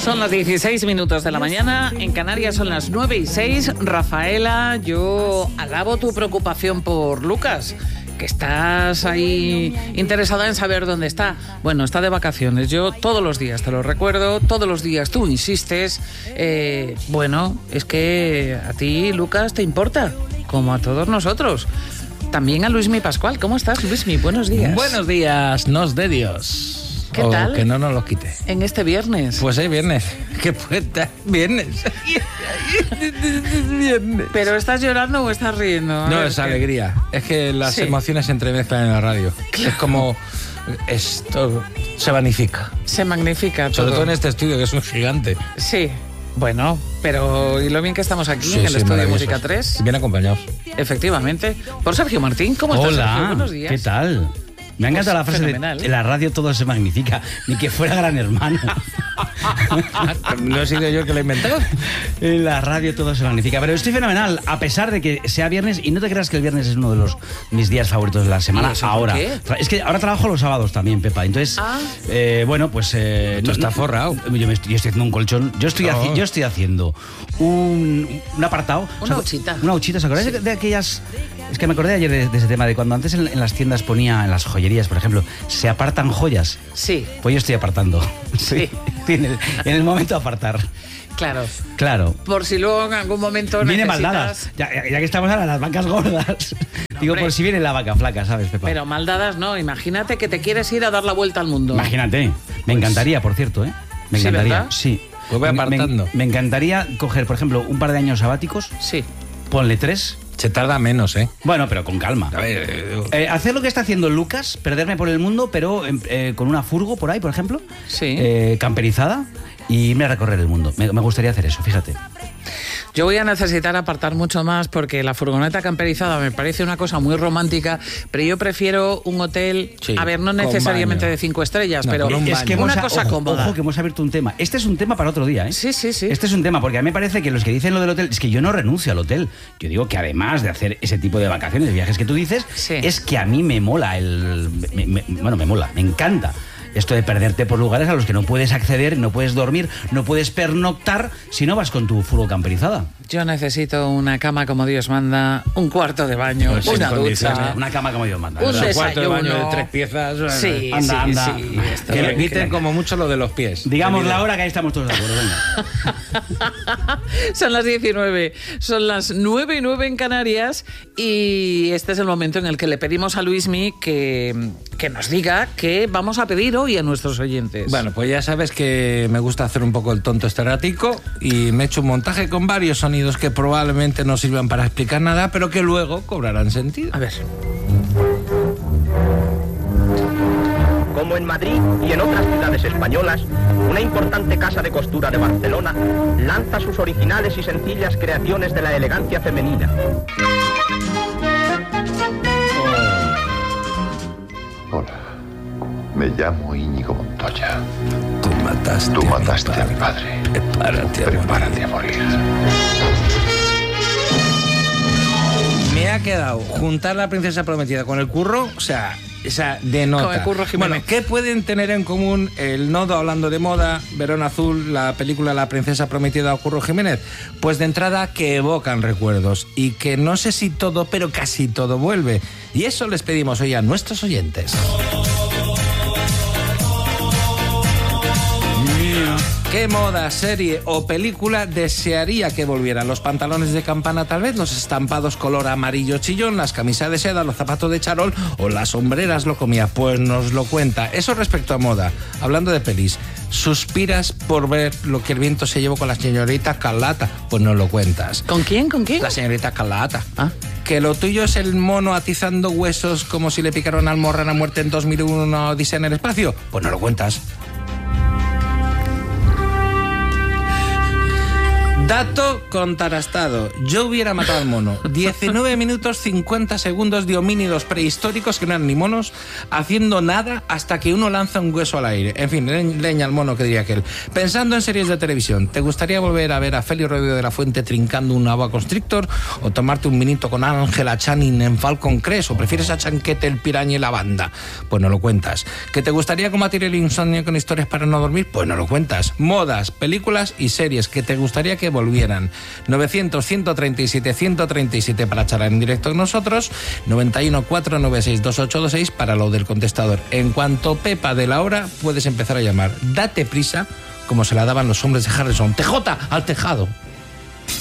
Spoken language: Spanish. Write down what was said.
Son las 16 minutos de la mañana, en Canarias son las 9:06. Rafaela, yo alabo tu preocupación por Lucas, que estás ahí interesada en saber dónde está. Bueno, está de vacaciones, yo todos los días te lo recuerdo, todos los días tú insistes. Bueno, es que a ti, Lucas, te importa, como a todos nosotros. También a Luismi Pascual. ¿Cómo estás, Luismi? Buenos días. Buenos días, nos de Dios. ¿Qué tal? Que no nos lo quite. En este viernes. Pues es viernes. ¿Qué puede? Viernes. Viernes. ¿Pero estás llorando o estás riendo? No, es alegría. Es que las emociones se entremezclan en la radio. Claro. Es como... Esto se magnifica. Se magnifica todo. Sobre todo en este estudio, que es un gigante. Sí. Bueno, pero ¿y lo bien que estamos aquí en el estudio de Música 3? Bien acompañados. Efectivamente. Por Sergio Martín. ¿Cómo estás, Sergio? Buenos días. ¿Qué tal? Me ha encantado la frase de la radio todo se magnifica, ni que fuera Gran Hermano. No he sido yo el que lo he inventado. En la radio todo se magnifica. Pero estoy fenomenal, a pesar de que sea viernes, y no te creas que el viernes es uno de mis días favoritos de la semana. Ahora. ¿Qué? Es que ahora trabajo los sábados también, Pepa. Entonces, bueno, pues... Esto está forrado. Yo estoy haciendo un colchón. Yo estoy haciendo un apartado. Una huchita. Una huchita. ¿Os acordáis de aquellas...? Es que me acordé ayer de ese tema, de cuando antes en las tiendas ponía, en las joyerías, por ejemplo, se apartan joyas. Sí. Pues yo estoy apartando. Sí. En el momento de apartar. Claro. Por si luego en algún momento viene necesitas... maldadas. Ya que estamos ahora, las vacas gordas. No, digo, por si viene la vaca flaca, ¿sabes, Pepa? Pero maldadas no. Imagínate que te quieres ir a dar la vuelta al mundo. Imagínate. Me encantaría, por cierto, ¿eh? Me encantaría. ¿Verdad? Sí. Pues voy apartando. Me encantaría coger, por ejemplo, un par de años sabáticos. Sí. Ponle 3. Se tarda menos, ¿eh? Bueno, pero con calma. A ver, hacer lo que está haciendo Lucas, perderme por el mundo, pero con una furgo por ahí, por ejemplo. Sí. Camperizada, y irme a recorrer el mundo. Me gustaría hacer eso, fíjate. Yo voy a necesitar apartar mucho más porque la furgoneta camperizada me parece una cosa muy romántica, pero yo prefiero un hotel, a ver, no necesariamente de 5 estrellas, pero es que una cosa cómoda. Ojo, que hemos abierto un tema. Este es un tema para otro día, ¿eh? Sí. Este es un tema, porque a mí me parece que los que dicen lo del hotel, es que yo no renuncio al hotel. Yo digo que además de hacer ese tipo de vacaciones, de viajes que tú dices, es que a mí me mola me encanta esto de perderte por lugares a los que no puedes acceder, no puedes dormir, no puedes pernoctar si no vas con tu furgo camperizada. Yo necesito una cama como Dios manda, un cuarto de baño, una ducha. Una cama como Dios manda. Un desayuno. cuarto de baño de 3 piezas. Sí, anda. Sí. Que le quiten como mucho lo de los pies. Digamos la hora que ahí estamos todos de acuerdo, venga. Son las 19, son las 9:09 en Canarias, y este es el momento en el que le pedimos a Luismi que nos diga qué vamos a pedir hoy a nuestros oyentes. Bueno, pues ya sabes que me gusta hacer un poco el tonto este ratico, y me he hecho un montaje con varios sonidos que probablemente no sirvan para explicar nada, pero que luego cobrarán sentido. A ver. Como en Madrid y en otras ciudades españolas, una importante casa de costura de Barcelona lanza sus originales y sencillas creaciones de la elegancia femenina. Hola, me llamo Íñigo Montoya. Tú mataste a mi padre. Prepárate a morir. Me ha quedado juntar La princesa prometida con El curro, o sea, de nota. Con El curro Jiménez. Bueno, ¿qué pueden tener en común El nodo hablando de moda, Verón Azul, la película La princesa prometida o Curro Jiménez? Pues de entrada que evocan recuerdos, y que no sé si todo, pero casi todo vuelve. Y eso les pedimos hoy a nuestros oyentes. ¿Qué moda, serie o película desearía que volviera? Los pantalones de campana, tal vez, los estampados color amarillo chillón, las camisas de seda, los zapatos de charol o las sombreras lo comía. Pues nos lo cuenta. Eso respecto a moda. Hablando de pelis, ¿suspiras por ver Lo que el viento se llevó con la señorita Carlota? Pues nos lo cuentas. ¿Con quién? La señorita Carlota. ¿Que lo tuyo es el mono atizando huesos como si le picaron al Almorrana muerte en 2001 una odisea en el espacio? Pues nos lo cuentas. Dato contrastado. Yo hubiera matado al mono. 19 minutos 50 segundos de homínidos prehistóricos que no eran ni monos, haciendo nada hasta que uno lanza un hueso al aire. En fin, leña al mono, que diría aquel. Pensando en series de televisión, ¿te gustaría volver a ver a Félix Rodríguez de la Fuente trincando un boa constrictor o tomarte un vinito con Ángela Channing en Falcon Crest, o prefieres a Chanquete, el Piraña y la banda? Pues no lo cuentas. ¿Que te gustaría combatir el insomnio con historias para no dormir? Pues no lo cuentas. Modas, películas y series que te gustaría que volvieran. 900-137-137 para charlar en directo con nosotros. 91-496-2826 para lo del contestador. En cuanto Pepa de la hora, puedes empezar a llamar. Date prisa, como se la daban los hombres de Harrison. ¡TJ al tejado!